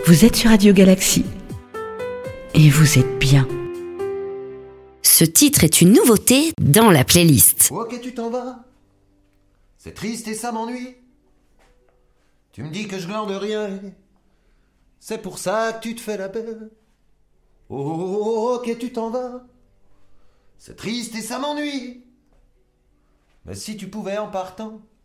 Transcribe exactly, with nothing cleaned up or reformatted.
Vous êtes sur Radio Galaxie. Et vous êtes bien. Ce titre est une nouveauté dans la playlist. Ok, tu t'en vas. C'est triste et ça m'ennuie. Tu me dis que je glande rien. C'est pour ça que tu te fais la belle. Oh, ok, tu t'en vas. C'est triste et ça m'ennuie. Mais si tu pouvais en partant